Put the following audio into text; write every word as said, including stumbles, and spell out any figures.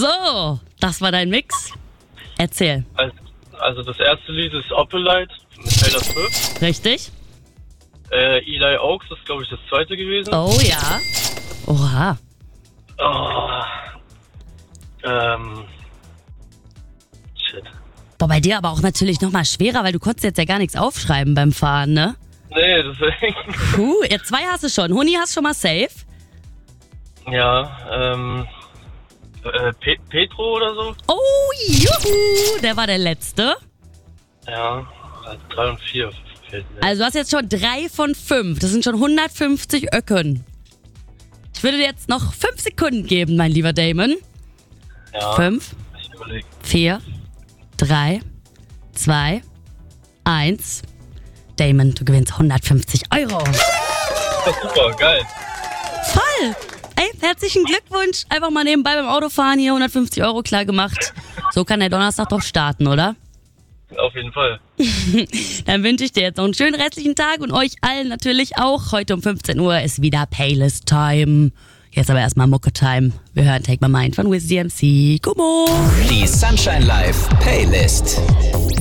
So, das war dein Mix. Erzähl. Also, also das erste Lied ist Opelite mit Taylor Swift. Richtig? Äh, Eli Oaks ist, glaube ich, das zweite gewesen. Oh ja. Oha. Oh. Ähm. Shit. Boah, bei dir aber auch natürlich nochmal schwerer, weil du konntest jetzt ja gar nichts aufschreiben beim Fahren, ne? Nee, deswegen. Puh, jetzt zwei hast du schon. Huni hast schon mal safe. Ja, ähm. Äh, Pe- Petro oder so? Oh, juhu, der war der letzte. Ja, drei und vier fehlt mir. Also du hast jetzt schon drei von fünf. Das sind schon hundertfünfzig Öcken. Ich würde dir jetzt noch fünf Sekunden geben, mein lieber Damon. Ja. Fünf, Ich überleg. vier, drei, zwei, eins. Damon, du gewinnst hundertfünfzig Euro. Das ist super, geil. Voll! Ey, herzlichen Glückwunsch. Einfach mal nebenbei beim Autofahren hier hundertfünfzig Euro klar gemacht. So kann der Donnerstag doch starten, oder? Auf jeden Fall. Dann wünsche ich dir jetzt noch einen schönen restlichen Tag und euch allen natürlich auch. Heute um fünfzehn Uhr ist wieder Playlist Time. Jetzt aber erstmal Mucke Time. Wir hören Take My Mind von Wiz D M C. Gummo! Die Sunshine Live Playlist.